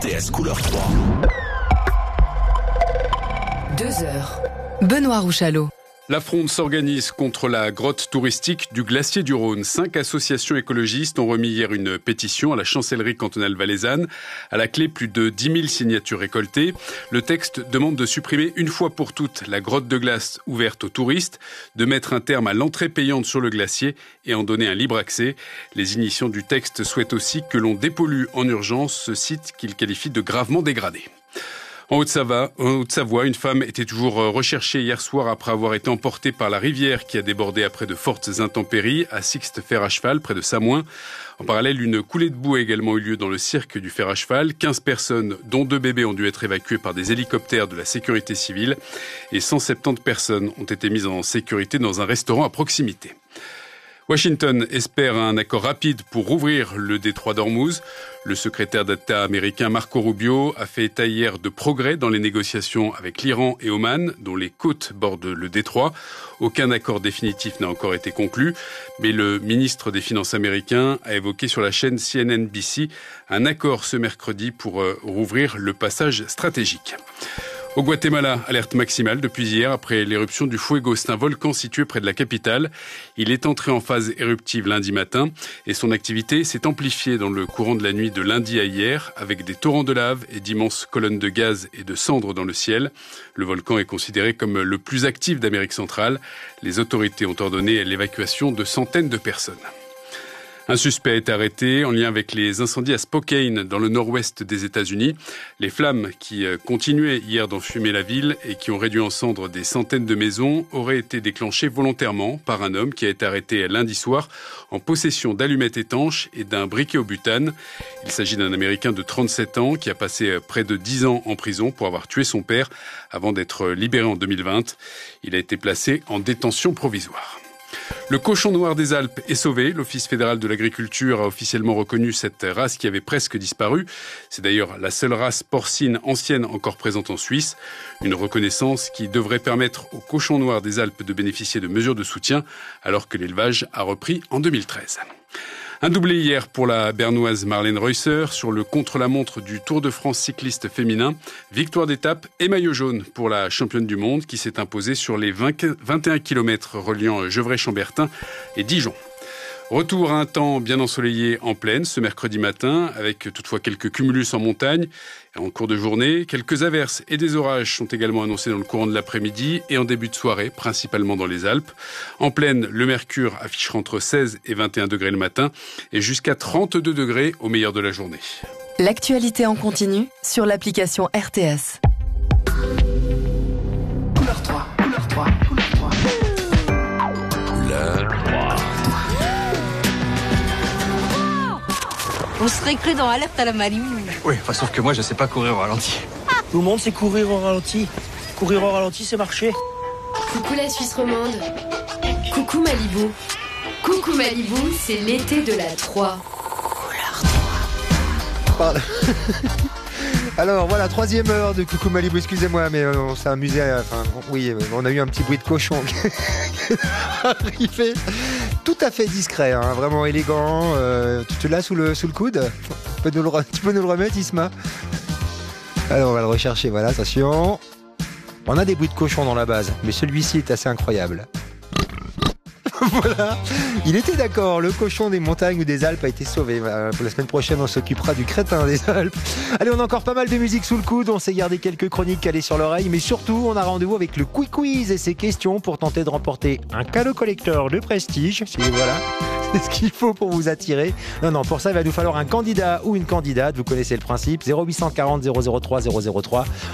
RTS couleur 3. 2 heures. Benoît Rouchalot. La fronde s'organise contre la grotte touristique du glacier du Rhône. 5 associations écologistes ont remis hier une pétition à la chancellerie cantonale valaisanne. À la clé, plus de 10 000 signatures récoltées. Le texte demande de supprimer une fois pour toutes la grotte de glace ouverte aux touristes, de mettre un terme à l'entrée payante sur le glacier et en donner un libre accès. Les initiants du texte souhaitent aussi que l'on dépollue en urgence ce site qu'ils qualifient de gravement dégradé. En Haute-Savoie, une femme était toujours recherchée hier soir après avoir été emportée par la rivière qui a débordé après de fortes intempéries à Sixte-Fer à cheval, près de Samoin. En parallèle, une coulée de boue a également eu lieu dans le cirque du fer à cheval. 15 personnes, dont 2 bébés, ont dû être évacuées par des hélicoptères de la sécurité civile. Et 170 personnes ont été mises en sécurité dans un restaurant à proximité. Washington espère un accord rapide pour rouvrir le détroit d'Ormuz. Le secrétaire d'État américain Marco Rubio a fait état hier de progrès dans les négociations avec l'Iran et Oman, dont les côtes bordent le détroit. Aucun accord définitif n'a encore été conclu, mais le ministre des Finances américain a évoqué sur la chaîne CNN-NBC un accord ce mercredi pour rouvrir le passage stratégique. Au Guatemala, alerte maximale depuis hier après l'éruption du Fuego. C'est un volcan situé près de la capitale. Il est entré en phase éruptive lundi matin et son activité s'est amplifiée dans le courant de la nuit de lundi à hier avec des torrents de lave et d'immenses colonnes de gaz et de cendres dans le ciel. Le volcan est considéré comme le plus actif d'Amérique centrale. Les autorités ont ordonné l'évacuation de centaines de personnes. Un suspect a été arrêté en lien avec les incendies à Spokane, dans le nord-ouest des États-Unis. Les flammes qui continuaient hier d'enfumer la ville et qui ont réduit en cendres des centaines de maisons auraient été déclenchées volontairement par un homme qui a été arrêté lundi soir en possession d'allumettes étanches et d'un briquet au butane. Il s'agit d'un Américain de 37 ans qui a passé près de 10 ans en prison pour avoir tué son père avant d'être libéré en 2020. Il a été placé en détention provisoire. Le cochon noir des Alpes est sauvé. L'Office fédéral de l'agriculture a officiellement reconnu cette race qui avait presque disparu. C'est d'ailleurs la seule race porcine ancienne encore présente en Suisse. Une reconnaissance qui devrait permettre au cochon noir des Alpes de bénéficier de mesures de soutien alors que l'élevage a repris en 2013. Un doublé hier pour la bernoise Marlène Reusser sur le contre-la-montre du Tour de France cycliste féminin. Victoire d'étape et maillot jaune pour la championne du monde qui s'est imposée sur les 21 km reliant Gevrey-Chambertin et Dijon. Retour à un temps bien ensoleillé en plaine ce mercredi matin, avec toutefois quelques cumulus en montagne. En cours de journée, quelques averses et des orages sont également annoncés dans le courant de l'après-midi et en début de soirée, principalement dans les Alpes. En plaine, le mercure affichera entre 16 et 21 degrés le matin et jusqu'à 32 degrés au meilleur de la journée. L'actualité en continu sur l'application RTS. Couleur 3, couleur 3, couleur 3. Couleur 3. On serait cru dans Alerte à la Malibu. Oui, enfin, sauf que moi, je sais pas courir au ralenti. Tout le monde sait courir au ralenti. Courir au ralenti, c'est marcher. Coucou la Suisse romande. Coucou Malibu. Coucou Malibu, c'est l'été de la 3. Pardon. Alors voilà, 3e heure de Coucou Malibu, excusez-moi, mais on s'est amusé, on a eu un petit bruit de cochon qui est arrivé, tout à fait discret, hein, vraiment élégant. Tu l'as sous le coude? Tu peux nous le remettre, Isma? Alors on va le rechercher, voilà, attention. On a des bruits de cochon dans la base, mais celui-ci est assez incroyable. Voilà, il était d'accord, le cochon des montagnes ou des Alpes a été sauvé. Pour la semaine prochaine, on s'occupera du crétin des Alpes. Allez, on a encore pas mal de musique sous le coude, on s'est gardé quelques chroniques calées sur l'oreille, mais surtout, on a rendez-vous avec le Quiz et ses questions pour tenter de remporter un cadeau collector de prestige. Voilà, c'est ce qu'il faut pour vous attirer. Non, pour ça, il va nous falloir un candidat ou une candidate, vous connaissez le principe, 0840 003 003.